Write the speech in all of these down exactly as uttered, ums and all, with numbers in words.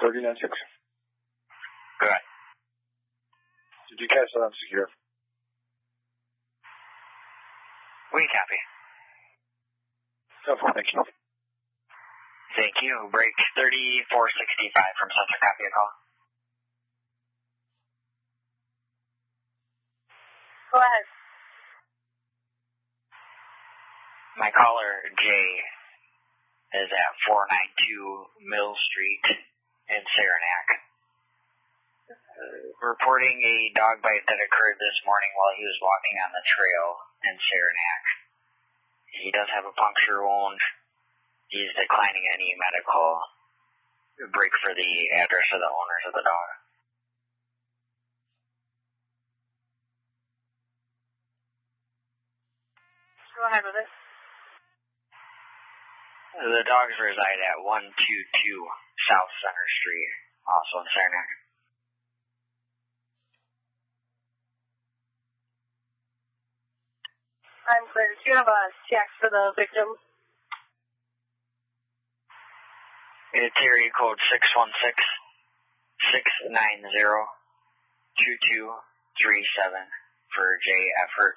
thirty-nine six. Go ahead. Did you catch that on secure? We copy. So far, thank you. Thank you. Break thirty-four sixty-five from Central, copy a call. Go ahead. My caller, Jay, is at four ninety-two Mill Street in Saranac. Uh, reporting a dog bite that occurred this morning while he was walking on the trail in Saranac. He does have a puncture wound. He's declining any medical. Break for the address of the owners of the dog. Go ahead with it. The dogs reside at one twenty-two South Center Street, also in Saranac. I'm clear. Do you have a check for the victim? It's area code six one six, six nine zero, two two three seven for J. Effort.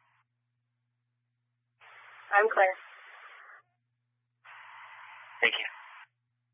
I'm clear. Thank you.